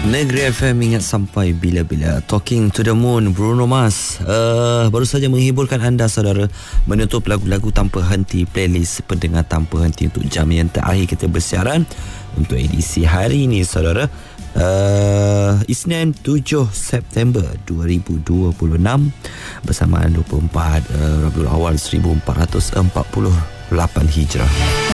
Negeri FM ingat sampai bila-bila. Talking to the Moon, Bruno Mars baru saja menghiburkan anda saudara, menutup lagu-lagu tanpa henti playlist pendengar tanpa henti untuk jam yang terakhir kita bersiaran untuk edisi hari ini saudara. Isnin 7 September 2026 bersamaan 24 Rabiul Awal 1448 Hijrah.